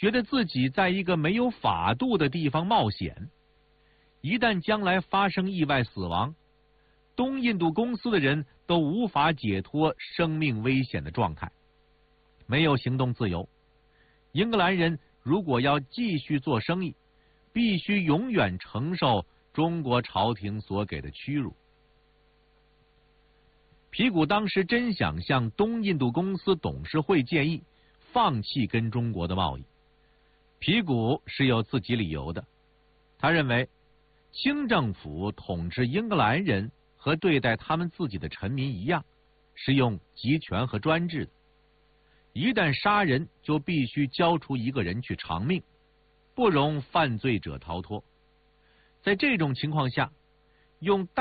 觉得自己在一个没有法度的地方冒险，一旦将来发生意外死亡，东印度公司的人都无法解脱生命危险的状态，没有行动自由。英格兰人如果要继续做生意，必须永远承受中国朝廷所给的屈辱。皮古当时真想向东印度公司董事会建议放弃跟中国的贸易。皮古是有自己理由的，他认为清政府统治英格兰人和对待他们自己的臣民一样，是用集权和专制的。一旦杀人，就必须交出一个人去偿命，不容犯罪者逃脱。在这种情况下，用